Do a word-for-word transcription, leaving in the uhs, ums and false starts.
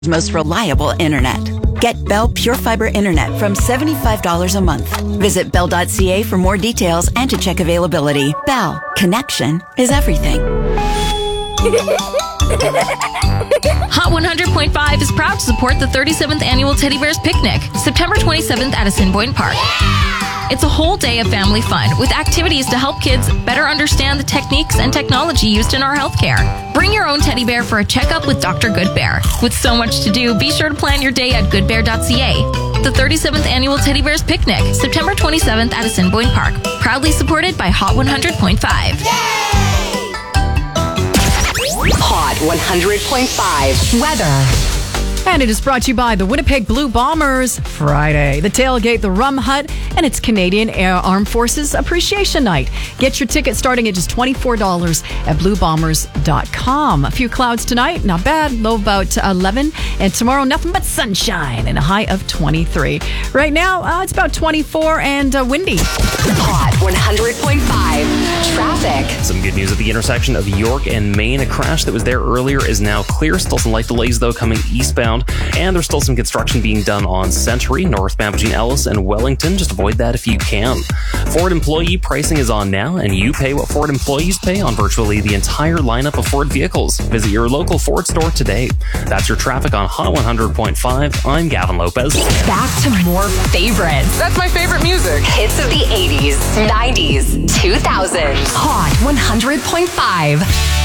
most reliable internet. Get Bell Pure Fiber Internet from seventy-five dollars a month. Visit bell dot c a for more details and to check availability. Bell, connection is everything. Hot one hundred point five is proud to support the thirty-seventh Annual Teddy Bears Picnic, September twenty-seventh at Assiniboine Park. It's a whole day of family fun with activities to help kids better understand the techniques and technology used in our healthcare. Bring your own teddy bear for a checkup with Doctor Goodbear. With so much to do, be sure to plan your day at good bear dot c a. The thirty-seventh Annual Teddy Bears Picnic, September twenty-seventh at Assiniboine Park. Proudly supported by Hot one hundred point five. Hot one hundred point five. Weather. And it is brought to you by the Winnipeg Blue Bombers. Friday, the tailgate, the Rum Hut, and it's Canadian Air Armed Forces Appreciation Night. Get your ticket starting at just twenty-four dollars at blue bombers dot com. A few clouds tonight, not bad, low about eleven. And tomorrow, nothing but sunshine and a high of twenty-three. Right now, uh, it's about twenty-four and uh, windy. Hot one hundred point five. Traffic. Some good news at the intersection of York and Main. A crash that was there earlier is now clear. Still some light delays, though, coming eastbound. And there's still some construction being done on Century, northbound between Ellis and Wellington. Just avoid that if you can. Ford employee pricing is on now, and you pay what Ford employees pay on virtually the entire lineup of Ford vehicles. Visit your local Ford store today. That's your traffic on Hot one hundred point five. I'm Gavin Lopez. Back to more favorites. That's my favorite music. Hits of the eighties, nineties, two thousands. Hot one hundred point five.